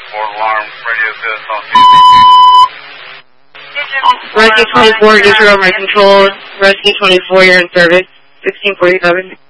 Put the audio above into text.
Fort Alarm, radio good, talk to you. Rescue 24, Israel, my control. Rescue 24, you're in service. 1647.